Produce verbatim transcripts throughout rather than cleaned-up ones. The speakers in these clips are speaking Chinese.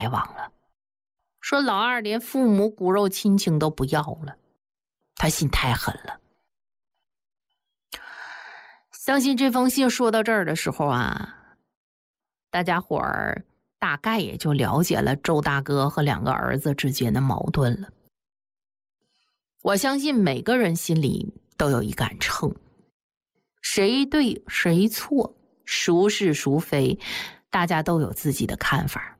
往了，说老二连父母骨肉亲情都不要了，他心太狠了。相信这封信说到这儿的时候啊，大家伙儿大概也就了解了周大哥和两个儿子之间的矛盾了。我相信每个人心里都有一杆秤，谁对谁错，孰是孰非，大家都有自己的看法。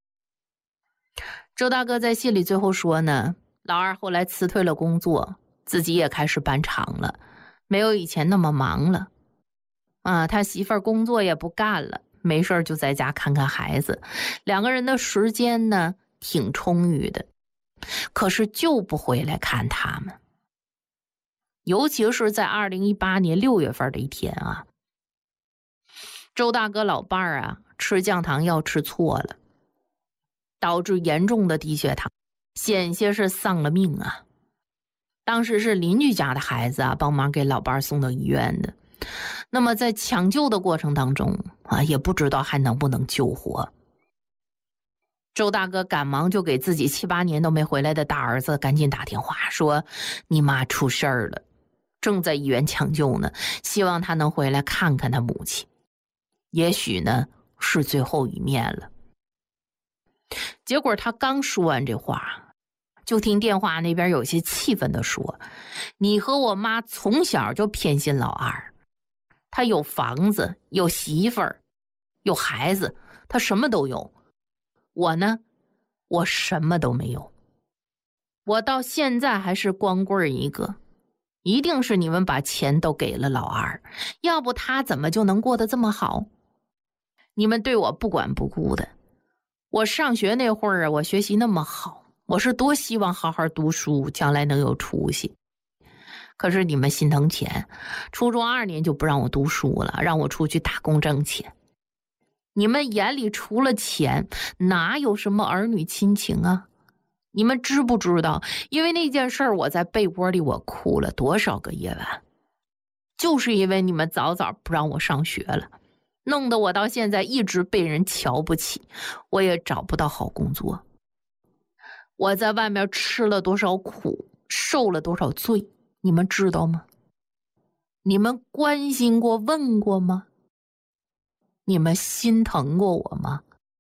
周大哥在信里最后说呢，老二后来辞退了工作，自己也开始搬厂了，没有以前那么忙了。啊，他媳妇儿工作也不干了，没事就在家看看孩子，两个人的时间呢挺充裕的，可是就不回来看他们。尤其是在二零一八年六月份的一天啊，周大哥老伴儿啊吃降糖药吃错了，导致严重的低血糖，险些是丧了命啊。当时是邻居家的孩子啊帮忙给老伴儿送到医院的，那么在抢救的过程当中啊，也不知道还能不能救活。周大哥赶忙就给自己七八年都没回来的大儿子赶紧打电话说，你妈出事儿了，正在医院抢救呢，希望他能回来看看他母亲，也许呢是最后一面了。结果他刚说完这话，就听电话那边有些气愤地说，你和我妈从小就偏心老二，他有房子，有媳妇儿，有孩子，他什么都有。我呢，我什么都没有，我到现在还是光棍一个，一定是你们把钱都给了老二，要不他怎么就能过得这么好？你们对我不管不顾的，我上学那会儿啊，我学习那么好，我是多希望好好读书，将来能有出息。可是你们心疼钱，初中二年就不让我读书了，让我出去打工挣钱。你们眼里除了钱，哪有什么儿女亲情啊？你们知不知道，因为那件事儿，我在被窝里我哭了多少个夜晚，就是因为你们早早不让我上学了，弄得我到现在一直被人瞧不起，我也找不到好工作。我在外面吃了多少苦，受了多少罪，你们知道吗？你们关心过问过吗？你们心疼过我吗？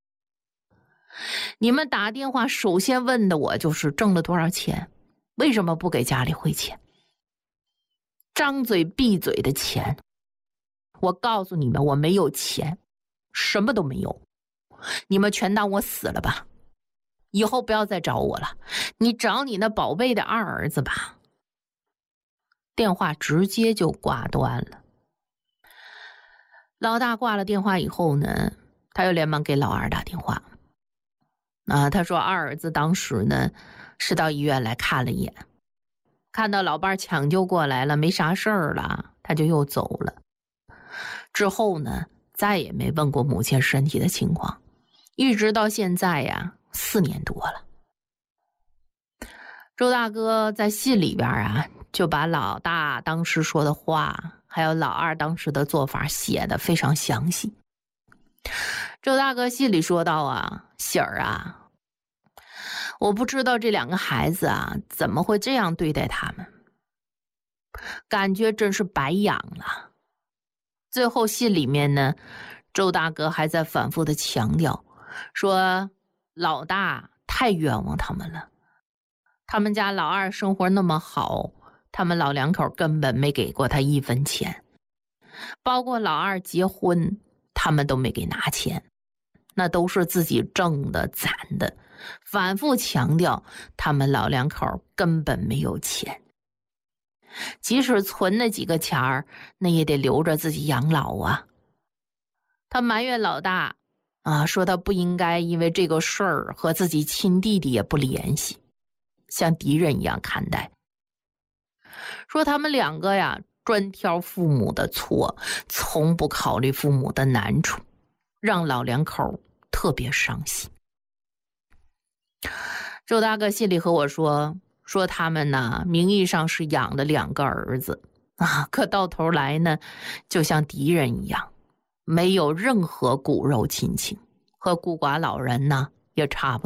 你们打电话首先问的我就是挣了多少钱，为什么不给家里汇钱？张嘴闭嘴的钱，我告诉你们，我没有钱，什么都没有，你们全当我死了吧，以后不要再找我了，你找你那宝贝的二儿子吧。电话直接就挂断了。老大挂了电话以后呢，他又连忙给老二打电话。啊，他说二儿子当时呢是到医院来看了一眼，看到老伴抢救过来了，没啥事儿了，他就又走了。之后呢，再也没问过母亲身体的情况，一直到现在呀，四年多了。周大哥在信里边啊，就把老大当时说的话，还有老二当时的做法写得非常详细。周大哥信里说到啊，喜儿啊，我不知道这两个孩子啊怎么会这样对待他们，感觉真是白养了。最后信里面呢，周大哥还在反复的强调说，老大太冤枉他们了，他们家老二生活那么好，他们老两口根本没给过他一分钱，包括老二结婚他们都没给拿钱，那都是自己挣的攒的，反复强调他们老两口根本没有钱，即使存那几个钱儿，那也得留着自己养老啊。他埋怨老大啊，说他不应该因为这个事儿和自己亲弟弟也不联系，像敌人一样看待，说他们两个呀专挑父母的错，从不考虑父母的难处，让老两口特别伤心。周大哥信里和我说，说他们呢名义上是养的两个儿子啊，可到头来呢就像敌人一样，没有任何骨肉亲情，和孤寡老人呢也差不多。